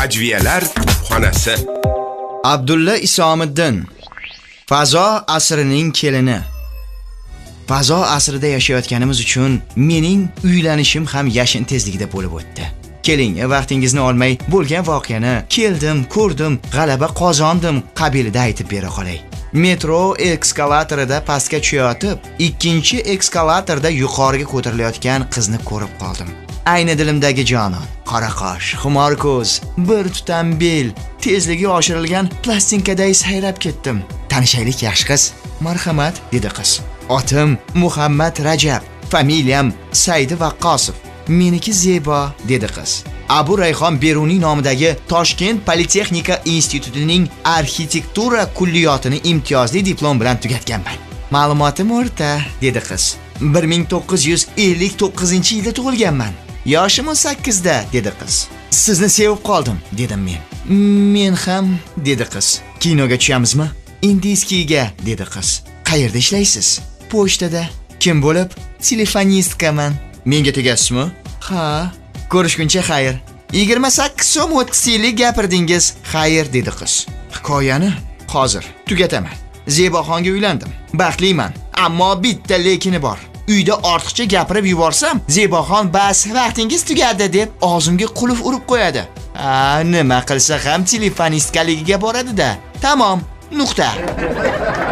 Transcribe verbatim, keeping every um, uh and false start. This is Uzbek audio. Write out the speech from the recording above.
Hajviyalar xonasi. Abdulla Isomiddin. Fazo asrining kelini. Fazo asrida yashayotganimiz uchun mening uylanishim ham yashin tezligida bo'lib o'tdi. Keling, vaqtingizni olmay bo'lgan voqeani keldim, ko'rdim, g'alaba qozondim qabilida aytib bera qolay. Metro ekskavatorida pastga tushayotib, ikkinchi ekskavatorda yuqoriga ko'tarilayotgan qizni ko'rib qoldim. Ayni dilimdagi jonon, qora qosh, xumor ko'z, bir tutam bel, tezligi oshirilgan plastinkaday sayrab ketdim. Tanishaylik yaxshi qiz. Marhamat, dedi qiz. Otim Muhammad Rajab, familiyam Saidi Vaqqosov. Meniki Zebo, dedi qiz. Abu Rayhon Beruniy nomidagi Toshkent Politexnika institutining arxitektura kulliyotini imtiyozli diplom bilan tugatganman. Ma'lumotim o'rta, dedi qiz. bir ming to'qqiz yuz ellik to'qqizinchi yilda tug'ilganman. Yoshim o'n sakkizda, dedi qiz. Sizni sevib qoldim, dedim men. Men ham, dedi qiz. Kinoga tushamizmi? Indiyskiga, dedi qiz. Qayerda ishlaysiz? Pochtada. Kim bo'lib? Telefonistkaman. Menga tegasizmi? Ha. Ko'rishguncha xayr. yigirma sakkiz so'm o'ttiz yillik gapirdingiz. Xayr, dedi qiz. Hikoyani hozir tugataman. Zeboxonga uylandim. Baxtliman, ammo bitta lekini bor. Uyda ortiqcha gapirib yuborsam, Zeboxon bas vaqtingiz tugadi deb og'zimga qulf urib qo'yadi. Ha, nima qilsa ham telefonistkaligiga boradi-da. Tamom, nuqta.